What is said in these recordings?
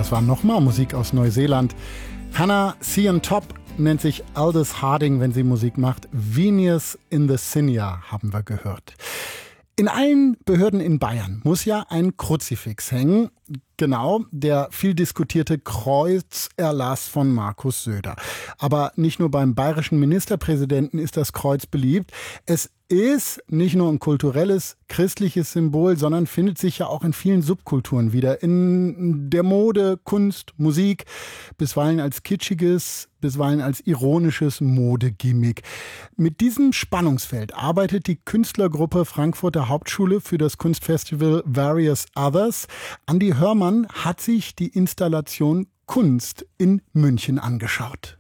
Das war nochmal Musik aus Neuseeland. Hannah Cian Top nennt sich Aldous Harding, wenn sie Musik macht. Venus in the Cinia haben wir gehört. In allen Behörden in Bayern muss ja ein Kruzifix hängen. Genau, der viel diskutierte Kreuzerlass von Markus Söder. Aber nicht nur beim bayerischen Ministerpräsidenten ist das Kreuz beliebt. Es ist nicht nur ein kulturelles, christliches Symbol, sondern findet sich ja auch in vielen Subkulturen wieder. In der Mode, Kunst, Musik, bisweilen als kitschiges, bisweilen als ironisches Modegimmick. Mit diesem Spannungsfeld arbeitet die Künstlergruppe Frankfurter Hauptschule für das Kunstfestival Various Others. Andi Hörmann hat sich die Installation Kunst in München angeschaut.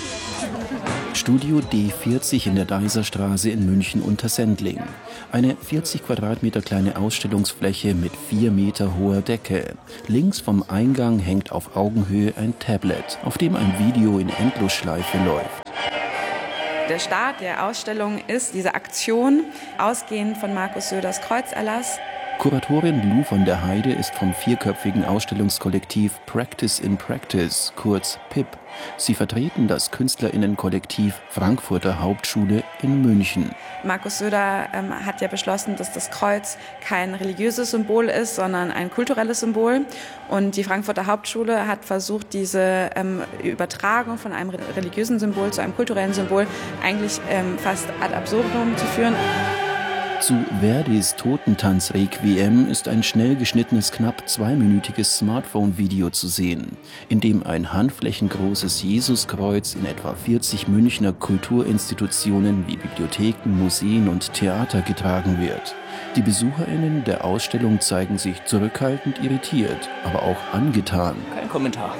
Studio D40 in der Deiserstraße in München unter Sendling. Eine 40 Quadratmeter kleine Ausstellungsfläche mit 4 Meter hoher Decke. Links vom Eingang hängt auf Augenhöhe ein Tablet, auf dem ein Video in Endlosschleife läuft. Der Start der Ausstellung ist diese Aktion, ausgehend von Markus Söders Kreuzerlass. Kuratorin Lou von der Heide ist vom 4-köpfigen Ausstellungskollektiv Practice in Practice, kurz PIP. Sie vertreten das KünstlerInnen-Kollektiv Frankfurter Hauptschule in München. Markus Söder hat ja beschlossen, dass das Kreuz kein religiöses Symbol ist, sondern ein kulturelles Symbol. Und die Frankfurter Hauptschule hat versucht, diese Übertragung von einem religiösen Symbol zu einem kulturellen Symbol eigentlich fast ad absurdum zu führen. Zu Verdis Totentanz Requiem ist ein schnell geschnittenes, knapp 2-minütiges Smartphone-Video zu sehen, in dem ein handflächengroßes Jesuskreuz in etwa 40 Münchner Kulturinstitutionen wie Bibliotheken, Museen und Theater getragen wird. Die BesucherInnen der Ausstellung zeigen sich zurückhaltend irritiert, aber auch angetan. Kein Kommentar.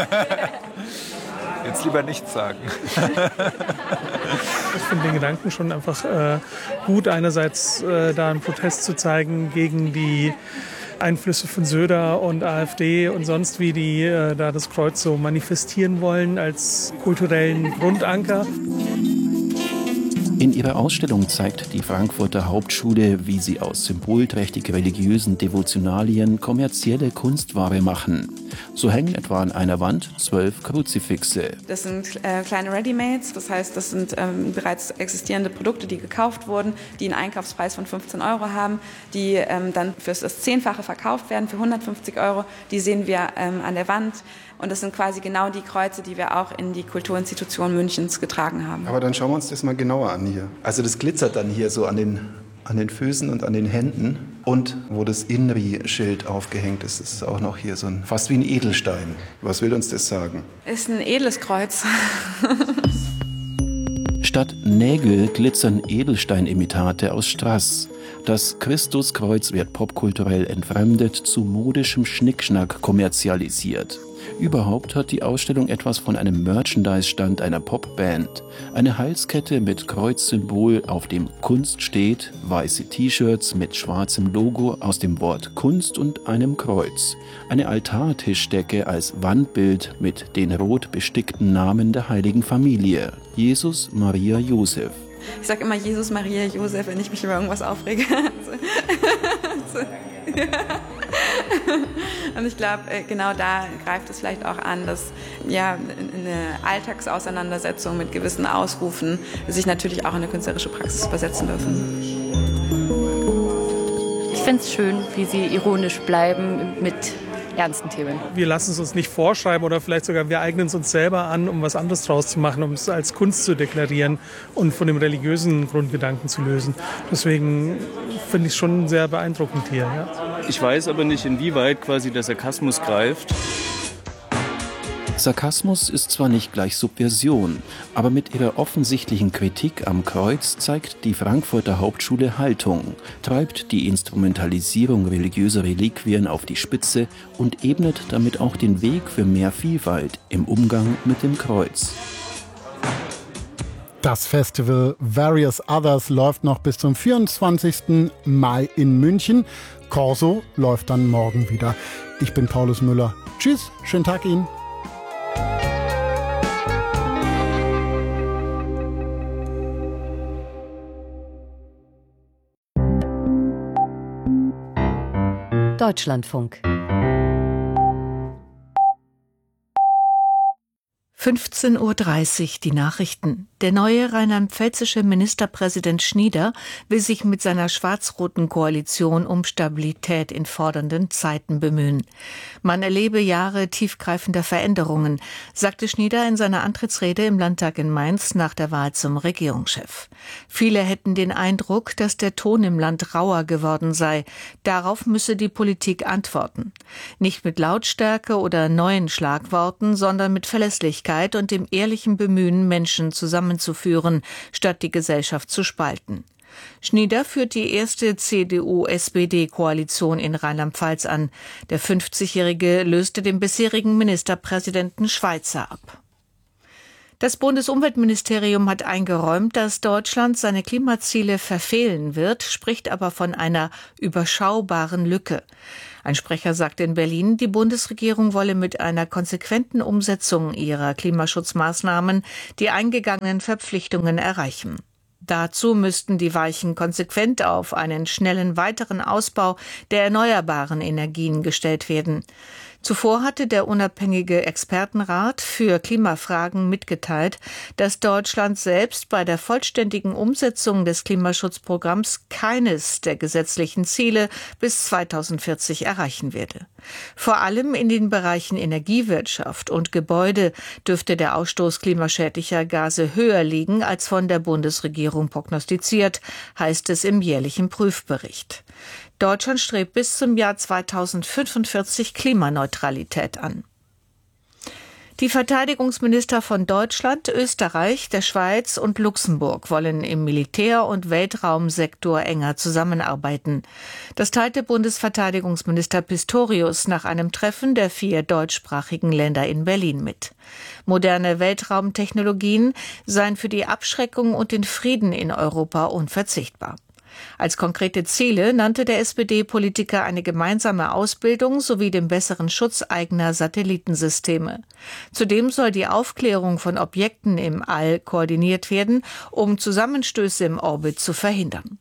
Jetzt lieber nichts sagen. Ich finde den Gedanken schon einfach gut, einerseits da einen Protest zu zeigen gegen die Einflüsse von Söder und AfD und sonst wie die da das Kreuz so manifestieren wollen als kulturellen Grundanker. In ihrer Ausstellung zeigt die Frankfurter Hauptschule, wie sie aus symbolträchtig religiösen Devotionalien kommerzielle Kunstware machen. So hängen etwa an einer Wand 12 Kruzifixe. Das sind kleine Readymates, das heißt, das sind bereits existierende Produkte, die gekauft wurden, die einen Einkaufspreis von 15 € haben, die dann für das 10-fache verkauft werden, für 150 €. Die sehen wir an der Wand. Und das sind quasi genau die Kreuze, die wir auch in die Kulturinstitution Münchens getragen haben. Aber dann schauen wir uns das mal genauer an hier. Also das glitzert dann hier so an den Füßen und an den Händen. Und wo das INRI-Schild aufgehängt ist, ist auch noch hier so fast wie ein Edelstein. Was will uns das sagen? Ist ein edles Kreuz. Statt Nägel glitzern Edelsteinimitate aus Strass. Das Christuskreuz wird popkulturell entfremdet, zu modischem Schnickschnack kommerzialisiert. Überhaupt hat die Ausstellung etwas von einem Merchandise-Stand einer Popband. Eine Halskette mit Kreuzsymbol, auf dem Kunst steht, weiße T-Shirts mit schwarzem Logo aus dem Wort Kunst und einem Kreuz. Eine Altartischdecke als Wandbild mit den rot bestickten Namen der heiligen Familie. Jesus, Maria, Josef. Ich sage immer Jesus, Maria, Josef, wenn ich mich über irgendwas aufrege. Und ich glaube, genau da greift es vielleicht auch an, dass ja eine Alltagsauseinandersetzung mit gewissen Ausrufen sich natürlich auch in eine künstlerische Praxis übersetzen dürfen. Ich finde es schön, wie sie ironisch bleiben mit ernsten Themen. Wir lassen es uns nicht vorschreiben oder vielleicht sogar wir eignen es uns selber an, um was anderes draus zu machen, um es als Kunst zu deklarieren und von dem religiösen Grundgedanken zu lösen. Deswegen finde ich es schon sehr beeindruckend hier. Ja. Ich weiß aber nicht, inwieweit quasi der Sarkasmus greift. Sarkasmus ist zwar nicht gleich Subversion, aber mit ihrer offensichtlichen Kritik am Kreuz zeigt die Frankfurter Hauptschule Haltung, treibt die Instrumentalisierung religiöser Reliquien auf die Spitze und ebnet damit auch den Weg für mehr Vielfalt im Umgang mit dem Kreuz. Das Festival Various Others läuft noch bis zum 24. Mai in München. Corso läuft dann morgen wieder. Ich bin Paulus Müller. Tschüss, schönen Tag Ihnen. Deutschlandfunk 15:30 Uhr die Nachrichten. Der neue rheinland-pfälzische Ministerpräsident Schnieder will sich mit seiner schwarz-roten Koalition um Stabilität in fordernden Zeiten bemühen. Man erlebe Jahre tiefgreifender Veränderungen, sagte Schnieder in seiner Antrittsrede im Landtag in Mainz nach der Wahl zum Regierungschef. Viele hätten den Eindruck, dass der Ton im Land rauer geworden sei. Darauf müsse die Politik antworten. Nicht mit Lautstärke oder neuen Schlagworten, sondern mit Verlässlichkeit und dem ehrlichen Bemühen, Menschen zusammenzuführen, statt die Gesellschaft zu spalten. Schnieder führt die erste CDU-SPD-Koalition in Rheinland-Pfalz an. Der 50-Jährige löste den bisherigen Ministerpräsidenten Schweizer ab. Das Bundesumweltministerium hat eingeräumt, dass Deutschland seine Klimaziele verfehlen wird, spricht aber von einer überschaubaren Lücke. Ein Sprecher sagte in Berlin, die Bundesregierung wolle mit einer konsequenten Umsetzung ihrer Klimaschutzmaßnahmen die eingegangenen Verpflichtungen erreichen. Dazu müssten die Weichen konsequent auf einen schnellen weiteren Ausbau der erneuerbaren Energien gestellt werden. Zuvor hatte der unabhängige Expertenrat für Klimafragen mitgeteilt, dass Deutschland selbst bei der vollständigen Umsetzung des Klimaschutzprogramms keines der gesetzlichen Ziele bis 2040 erreichen werde. Vor allem in den Bereichen Energiewirtschaft und Gebäude dürfte der Ausstoß klimaschädlicher Gase höher liegen als von der Bundesregierung prognostiziert, heißt es im jährlichen Prüfbericht. Deutschland strebt bis zum Jahr 2045 Klimaneutralität an. Die Verteidigungsminister von Deutschland, Österreich, der Schweiz und Luxemburg wollen im Militär- und Weltraumsektor enger zusammenarbeiten. Das teilte Bundesverteidigungsminister Pistorius nach einem Treffen der 4 deutschsprachigen Länder in Berlin mit. Moderne Weltraumtechnologien seien für die Abschreckung und den Frieden in Europa unverzichtbar. Als konkrete Ziele nannte der SPD-Politiker eine gemeinsame Ausbildung sowie den besseren Schutz eigener Satellitensysteme. Zudem soll die Aufklärung von Objekten im All koordiniert werden, um Zusammenstöße im Orbit zu verhindern.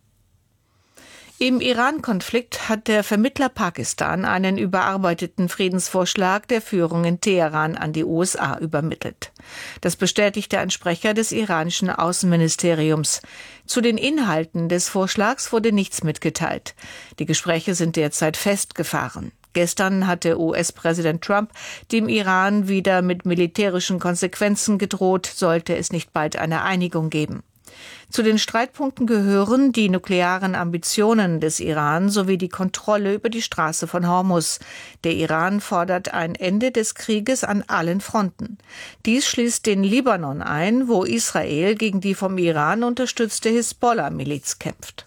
Im Iran-Konflikt hat der Vermittler Pakistan einen überarbeiteten Friedensvorschlag der Führung in Teheran an die USA übermittelt. Das bestätigte ein Sprecher des iranischen Außenministeriums. Zu den Inhalten des Vorschlags wurde nichts mitgeteilt. Die Gespräche sind derzeit festgefahren. Gestern hatte US-Präsident Trump dem Iran wieder mit militärischen Konsequenzen gedroht, sollte es nicht bald eine Einigung geben. Zu den Streitpunkten gehören die nuklearen Ambitionen des Iran sowie die Kontrolle über die Straße von Hormuz. Der Iran fordert ein Ende des Krieges an allen Fronten. Dies schließt den Libanon ein, wo Israel gegen die vom Iran unterstützte Hisbollah-Miliz kämpft.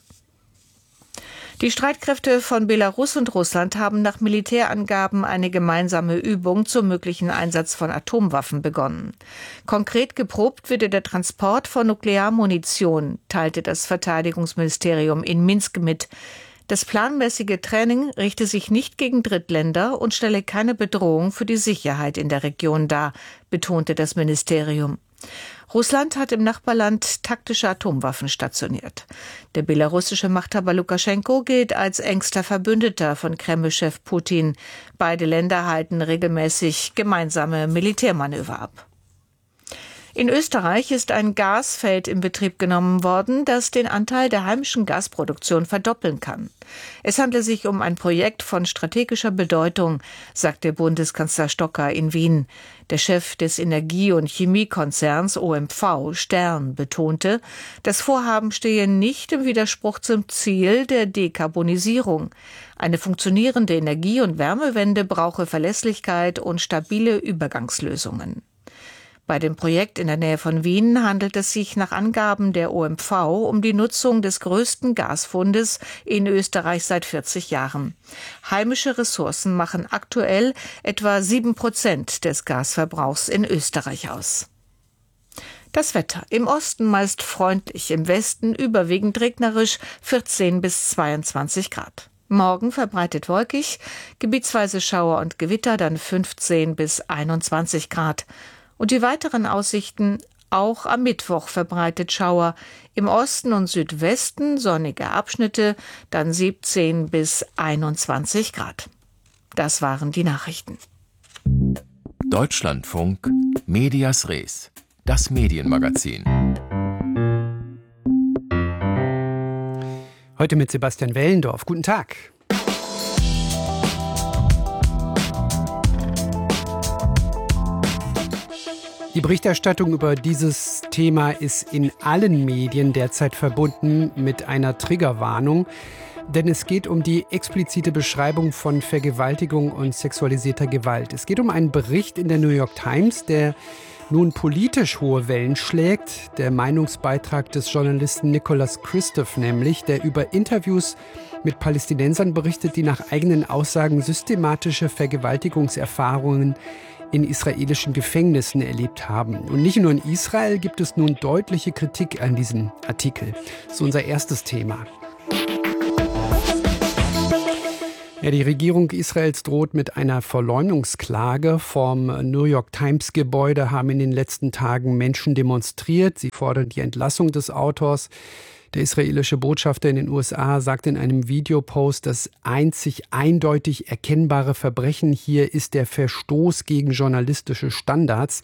Die Streitkräfte von Belarus und Russland haben nach Militärangaben eine gemeinsame Übung zum möglichen Einsatz von Atomwaffen begonnen. Konkret geprobt wird der Transport von Nuklearmunition, teilte das Verteidigungsministerium in Minsk mit. Das planmäßige Training richte sich nicht gegen Drittländer und stelle keine Bedrohung für die Sicherheit in der Region dar, betonte das Ministerium. Russland hat im Nachbarland taktische Atomwaffen stationiert. Der belarussische Machthaber Lukaschenko gilt als engster Verbündeter von Kreml-Chef Putin. Beide Länder halten regelmäßig gemeinsame Militärmanöver ab. In Österreich ist ein Gasfeld in Betrieb genommen worden, das den Anteil der heimischen Gasproduktion verdoppeln kann. Es handelt sich um ein Projekt von strategischer Bedeutung, sagte Bundeskanzler Stocker in Wien. Der Chef des Energie- und Chemiekonzerns OMV, Stern, betonte, das Vorhaben stehe nicht im Widerspruch zum Ziel der Dekarbonisierung. Eine funktionierende Energie- und Wärmewende brauche Verlässlichkeit und stabile Übergangslösungen. Bei dem Projekt in der Nähe von Wien handelt es sich nach Angaben der OMV um die Nutzung des größten Gasfundes in Österreich seit 40 Jahren. Heimische Ressourcen machen aktuell etwa 7% des Gasverbrauchs in Österreich aus. Das Wetter. Im Osten meist freundlich, im Westen überwiegend regnerisch, 14 bis 22 Grad. Morgen verbreitet wolkig, gebietsweise Schauer und Gewitter, dann 15 bis 21 Grad. Und die weiteren Aussichten: auch am Mittwoch verbreitet Schauer, im Osten und Südwesten sonnige Abschnitte, dann 17 bis 21 Grad. Das waren die Nachrichten. Deutschlandfunk Medias Res, das Medienmagazin. Heute mit Sebastian Wellendorf. Guten Tag. Die Berichterstattung über dieses Thema ist in allen Medien derzeit verbunden mit einer Triggerwarnung, denn es geht um die explizite Beschreibung von Vergewaltigung und sexualisierter Gewalt. Es geht um einen Bericht in der New York Times, der nun politisch hohe Wellen schlägt. Der Meinungsbeitrag des Journalisten Nicholas Kristof nämlich, der über Interviews mit Palästinensern berichtet, die nach eigenen Aussagen systematische Vergewaltigungserfahrungen in israelischen Gefängnissen erlebt haben. Und nicht nur in Israel gibt es nun deutliche Kritik an diesem Artikel. Das ist unser erstes Thema. Ja, die Regierung Israels droht mit einer Verleumdungsklage. Vom New York Times Gebäude haben in den letzten Tagen Menschen demonstriert. Sie fordern die Entlassung des Autors. Der israelische Botschafter in den USA sagt in einem Videopost, das einzig eindeutig erkennbare Verbrechen hier ist der Verstoß gegen journalistische Standards.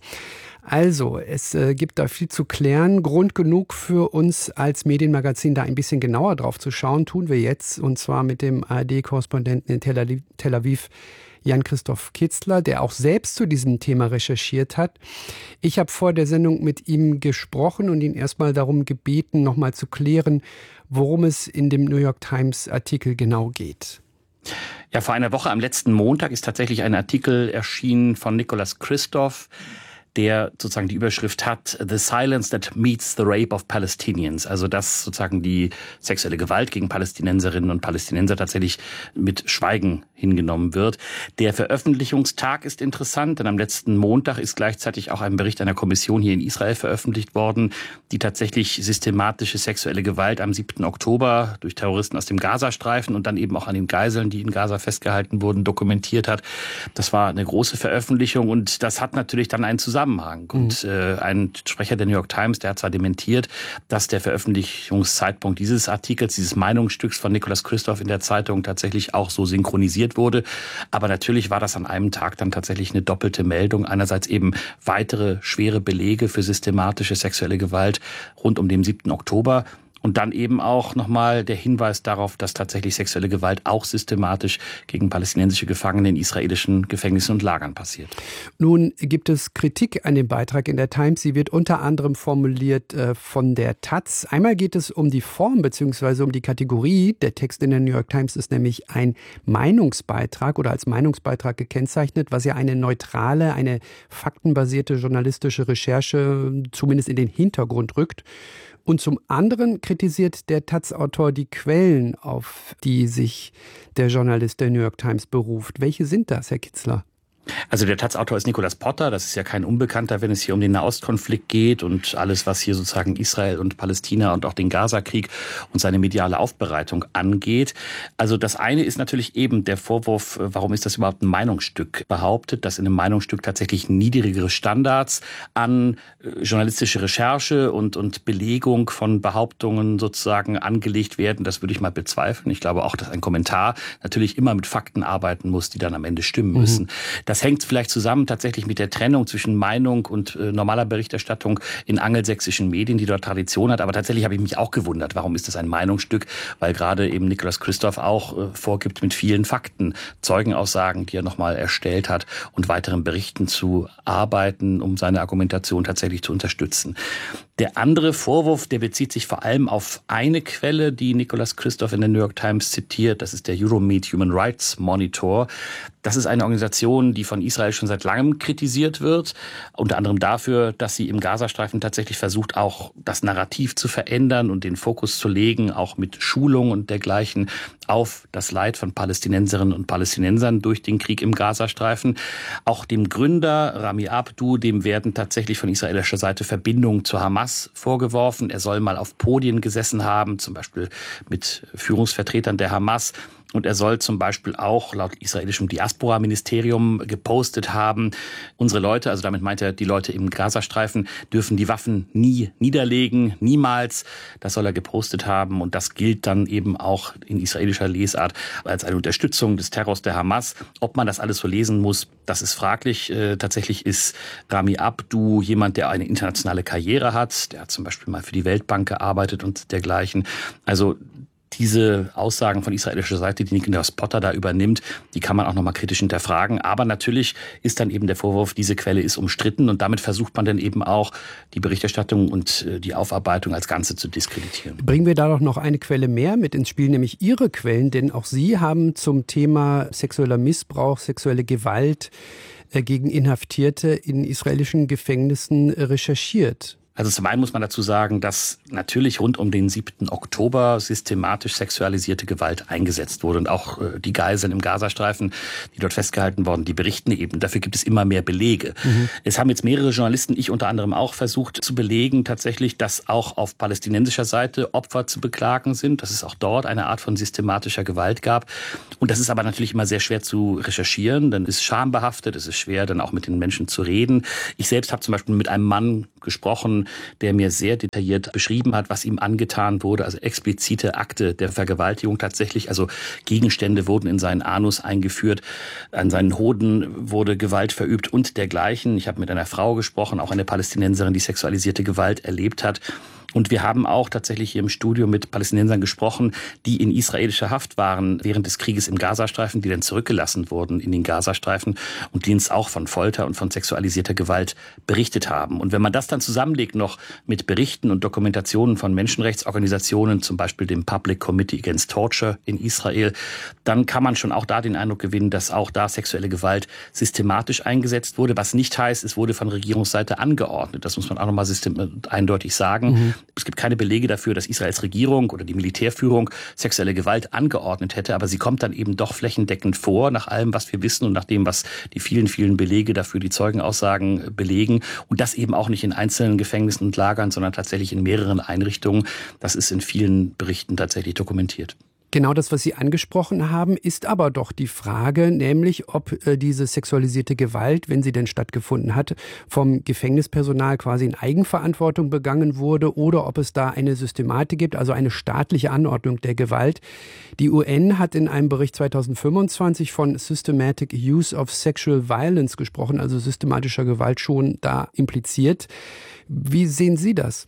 Also, es gibt da viel zu klären. Grund genug für uns als Medienmagazin, da ein bisschen genauer drauf zu schauen, tun wir jetzt. Und zwar mit dem ARD-Korrespondenten in Tel Aviv, Jan-Christoph Kitzler, der auch selbst zu diesem Thema recherchiert hat. Ich habe vor der Sendung mit ihm gesprochen und ihn erstmal darum gebeten, nochmal zu klären, worum es in dem New York Times Artikel genau geht. Ja, vor einer Woche am letzten Montag ist tatsächlich ein Artikel erschienen von Nicholas Kristof, der sozusagen die Überschrift hat, The Silence that Meets the Rape of Palestinians. Also dass sozusagen die sexuelle Gewalt gegen Palästinenserinnen und Palästinenser tatsächlich mit Schweigen hingenommen wird. Der Veröffentlichungstag ist interessant, denn am letzten Montag ist gleichzeitig auch ein Bericht einer Kommission hier in Israel veröffentlicht worden, die tatsächlich systematische sexuelle Gewalt am 7. Oktober durch Terroristen aus dem Gazastreifen und dann eben auch an den Geiseln, die in Gaza festgehalten wurden, dokumentiert hat. Das war eine große Veröffentlichung und das hat natürlich dann einen Zusammenhang. Und ein Sprecher der New York Times, der hat zwar dementiert, dass der Veröffentlichungszeitpunkt dieses Artikels, dieses Meinungsstücks von Nicholas Kristof in der Zeitung tatsächlich auch so synchronisiert wurde. Aber natürlich war das an einem Tag dann tatsächlich eine doppelte Meldung. Einerseits eben weitere schwere Belege für systematische sexuelle Gewalt rund um den 7. Oktober. Und dann eben auch nochmal der Hinweis darauf, dass tatsächlich sexuelle Gewalt auch systematisch gegen palästinensische Gefangene in israelischen Gefängnissen und Lagern passiert. Nun gibt es Kritik an dem Beitrag in der Times. Sie wird unter anderem formuliert von der Taz. Einmal geht es um die Form bzw. um die Kategorie. Der Text in der New York Times ist nämlich ein Meinungsbeitrag oder als Meinungsbeitrag gekennzeichnet, was ja eine neutrale, eine faktenbasierte journalistische Recherche zumindest in den Hintergrund rückt. Und zum anderen kritisiert der Taz-Autor die Quellen, auf die sich der Journalist der New York Times beruft. Welche sind das, Herr Kitzler? Also der Taz-Autor ist Nicholas Potter, das ist ja kein Unbekannter, wenn es hier um den Nahostkonflikt geht und alles, was hier sozusagen Israel und Palästina und auch den Gazakrieg und seine mediale Aufbereitung angeht. Also das eine ist natürlich eben der Vorwurf, warum ist das überhaupt ein Meinungsstück behauptet, dass in einem Meinungsstück tatsächlich niedrigere Standards an journalistische Recherche und Belegung von Behauptungen sozusagen angelegt werden. Das würde ich mal bezweifeln. Ich glaube auch, dass ein Kommentar natürlich immer mit Fakten arbeiten muss, die dann am Ende stimmen müssen. Das hängt vielleicht zusammen tatsächlich mit der Trennung zwischen Meinung und normaler Berichterstattung in angelsächsischen Medien, die dort Tradition hat. Aber tatsächlich habe ich mich auch gewundert, warum ist das ein Meinungsstück? Weil gerade eben Nicholas Kristof auch vorgibt, mit vielen Fakten, Zeugenaussagen, die er nochmal erstellt hat und weiteren Berichten zu arbeiten, um seine Argumentation tatsächlich zu unterstützen. Der andere Vorwurf, der bezieht sich vor allem auf eine Quelle, die Nicholas Kristof in der New York Times zitiert. Das ist der Euromed Human Rights Monitor. Das ist eine Organisation, die von Israel schon seit langem kritisiert wird. Unter anderem dafür, dass sie im Gazastreifen tatsächlich versucht, auch das Narrativ zu verändern und den Fokus zu legen, auch mit Schulung und dergleichen, auf das Leid von Palästinenserinnen und Palästinensern durch den Krieg im Gazastreifen. Auch dem Gründer Rami Abdu, dem werden tatsächlich von israelischer Seite Verbindungen zur Hamas vorgeworfen. Er soll mal auf Podien gesessen haben, zum Beispiel mit Führungsvertretern der Hamas. Und er soll zum Beispiel auch laut israelischem Diaspora-Ministerium gepostet haben, unsere Leute, also damit meint er die Leute im Gazastreifen, dürfen die Waffen nie niederlegen, niemals. Das soll er gepostet haben und das gilt dann eben auch in israelischer Lesart als eine Unterstützung des Terrors der Hamas. Ob man das alles so lesen muss, das ist fraglich. Tatsächlich ist Rami Abdu jemand, der eine internationale Karriere hat. Der hat zum Beispiel mal für die Weltbank gearbeitet und dergleichen. Also diese Aussagen von israelischer Seite, die Nikolaus Potter da übernimmt, die kann man auch nochmal kritisch hinterfragen. Aber natürlich ist dann eben der Vorwurf, diese Quelle ist umstritten und damit versucht man dann eben auch, die Berichterstattung und die Aufarbeitung als Ganze zu diskreditieren. Bringen wir da doch noch eine Quelle mehr mit ins Spiel, nämlich Ihre Quellen, denn auch Sie haben zum Thema sexueller Missbrauch, sexuelle Gewalt gegen Inhaftierte in israelischen Gefängnissen recherchiert. Also zum einen muss man dazu sagen, dass natürlich rund um den 7. Oktober systematisch sexualisierte Gewalt eingesetzt wurde. Und auch die Geiseln im Gazastreifen, die dort festgehalten wurden, die berichten eben. Dafür gibt es immer mehr Belege. Es haben jetzt mehrere Journalisten, ich unter anderem auch, versucht zu belegen tatsächlich, dass auch auf palästinensischer Seite Opfer zu beklagen sind, dass es auch dort eine Art von systematischer Gewalt gab. Und das ist aber natürlich immer sehr schwer zu recherchieren, dann ist schambehaftet, es ist schwer, dann auch mit den Menschen zu reden. Ich selbst habe zum Beispiel mit einem Mann gesprochen, der mir sehr detailliert beschrieben hat, was ihm angetan wurde, also explizite Akte der Vergewaltigung tatsächlich, also Gegenstände wurden in seinen Anus eingeführt, an seinen Hoden wurde Gewalt verübt und dergleichen. Ich habe mit einer Frau gesprochen, auch eine Palästinenserin, die sexualisierte Gewalt erlebt hat. Und wir haben auch tatsächlich hier im Studio mit Palästinensern gesprochen, die in israelischer Haft waren während des Krieges im Gazastreifen, die dann zurückgelassen wurden in den Gazastreifen und die uns auch von Folter und von sexualisierter Gewalt berichtet haben. Und wenn man das dann zusammenlegt noch mit Berichten und Dokumentationen von Menschenrechtsorganisationen, zum Beispiel dem Public Committee Against Torture in Israel, dann kann man schon auch da den Eindruck gewinnen, dass auch da sexuelle Gewalt systematisch eingesetzt wurde. Was nicht heißt, es wurde von Regierungsseite angeordnet. Das muss man auch nochmal eindeutig sagen. Es gibt keine Belege dafür, dass Israels Regierung oder die Militärführung sexuelle Gewalt angeordnet hätte, aber sie kommt dann eben doch flächendeckend vor, nach allem, was wir wissen und nach dem, was die vielen, vielen Belege dafür, die Zeugenaussagen belegen. Und das eben auch nicht in einzelnen Gefängnissen und Lagern, sondern tatsächlich in mehreren Einrichtungen. Das ist in vielen Berichten tatsächlich dokumentiert. Genau das, was Sie angesprochen haben, ist aber doch die Frage, nämlich ob diese sexualisierte Gewalt, wenn sie denn stattgefunden hat, vom Gefängnispersonal quasi in Eigenverantwortung begangen wurde oder ob es da eine Systematik gibt, also eine staatliche Anordnung der Gewalt. Die UN hat in einem Bericht 2025 von Systematic Use of Sexual Violence gesprochen, also systematischer Gewalt schon da impliziert. Wie sehen Sie das?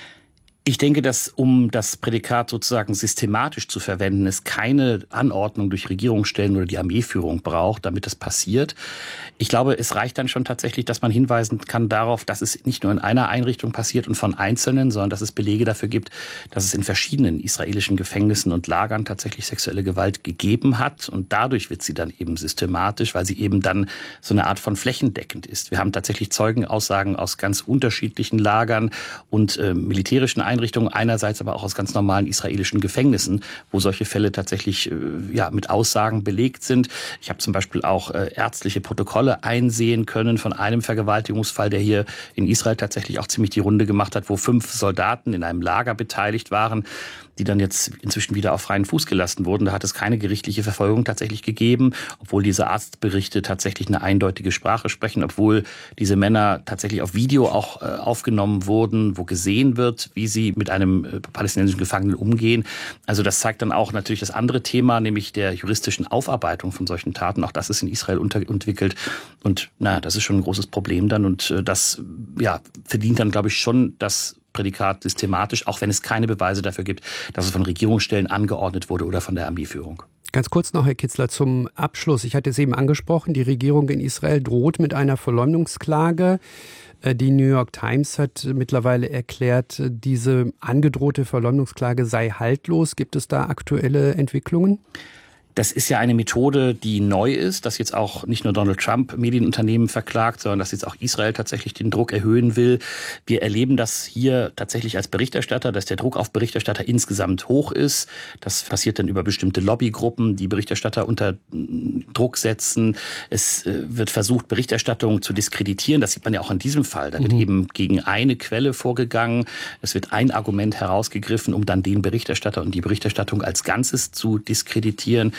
Ich denke, dass um das Prädikat sozusagen systematisch zu verwenden, es keine Anordnung durch Regierungsstellen oder die Armeeführung braucht, damit das passiert. Ich glaube, es reicht dann schon tatsächlich, dass man hinweisen kann darauf, dass es nicht nur in einer Einrichtung passiert und von Einzelnen, sondern dass es Belege dafür gibt, dass es in verschiedenen israelischen Gefängnissen und Lagern tatsächlich sexuelle Gewalt gegeben hat. Und dadurch wird sie dann eben systematisch, weil sie eben dann so eine Art von flächendeckend ist. Wir haben tatsächlich Zeugenaussagen aus ganz unterschiedlichen Lagern und militärischen Einrichtungen, einerseits aber auch aus ganz normalen israelischen Gefängnissen, wo solche Fälle tatsächlich mit Aussagen belegt sind. Ich habe zum Beispiel auch ärztliche Protokolle einsehen können von einem Vergewaltigungsfall, der hier in Israel tatsächlich auch ziemlich die Runde gemacht hat, wo 5 Soldaten in einem Lager beteiligt waren, die dann jetzt inzwischen wieder auf freien Fuß gelassen wurden. Da hat es keine gerichtliche Verfolgung tatsächlich gegeben, obwohl diese Arztberichte tatsächlich eine eindeutige Sprache sprechen, obwohl diese Männer tatsächlich auf Video auch aufgenommen wurden, wo gesehen wird, wie sie mit einem palästinensischen Gefangenen umgehen. Also das zeigt dann auch natürlich das andere Thema, nämlich der juristischen Aufarbeitung von solchen Taten. Auch das ist in Israel entwickelt. Und das ist schon ein großes Problem dann. Und das verdient dann, glaube ich, schon das Prädikat systematisch, auch wenn es keine Beweise dafür gibt, dass es von Regierungsstellen angeordnet wurde oder von der Armeeführung. Ganz kurz noch, Herr Kitzler, zum Abschluss. Ich hatte es eben angesprochen, die Regierung in Israel droht mit einer Verleumdungsklage. Die New York Times hat mittlerweile erklärt, diese angedrohte Verleumdungsklage sei haltlos. Gibt es da aktuelle Entwicklungen? Das ist ja eine Methode, die neu ist, dass jetzt auch nicht nur Donald Trump Medienunternehmen verklagt, sondern dass jetzt auch Israel tatsächlich den Druck erhöhen will. Wir erleben das hier tatsächlich als Berichterstatter, dass der Druck auf Berichterstatter insgesamt hoch ist. Das passiert dann über bestimmte Lobbygruppen, die Berichterstatter unter Druck setzen. Es wird versucht, Berichterstattung zu diskreditieren. Das sieht man ja auch in diesem Fall. Da wird eben gegen eine Quelle vorgegangen. Es wird ein Argument herausgegriffen, um dann den Berichterstatter und die Berichterstattung als Ganzes zu diskreditieren.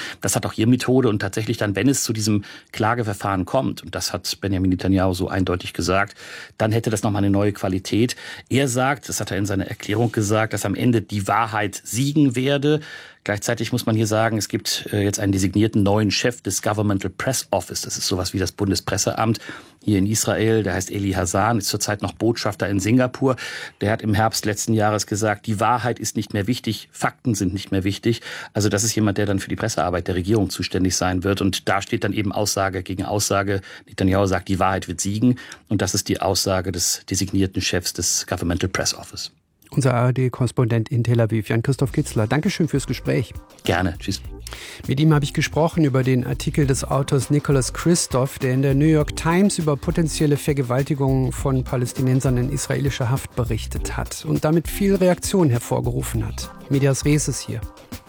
Das hat auch hier Methode und tatsächlich dann, wenn es zu diesem Klageverfahren kommt, und das hat Benjamin Netanyahu so eindeutig gesagt, dann hätte das nochmal eine neue Qualität. Er sagt, das hat er in seiner Erklärung gesagt, dass am Ende die Wahrheit siegen werde. Gleichzeitig muss man hier sagen, es gibt jetzt einen designierten neuen Chef des Governmental Press Office. Das ist sowas wie das Bundespresseamt hier in Israel. Der heißt Eli Hassan, ist zurzeit noch Botschafter in Singapur. Der hat im Herbst letzten Jahres gesagt, die Wahrheit ist nicht mehr wichtig, Fakten sind nicht mehr wichtig. Also das ist jemand, der dann für die Pressearbeit der Regierung zuständig sein wird. Und da steht dann eben Aussage gegen Aussage. Netanyahu sagt, die Wahrheit wird siegen. Und das ist die Aussage des designierten Chefs des Governmental Press Office. Unser ARD-Korrespondent in Tel Aviv, Jan-Christoph Kitzler. Dankeschön fürs Gespräch. Gerne. Tschüss. Mit ihm habe ich gesprochen über den Artikel des Autors Nicholas Kristof, der in der New York Times über potenzielle Vergewaltigungen von Palästinensern in israelischer Haft berichtet hat und damit viel Reaktion hervorgerufen hat. Medias Res ist hier.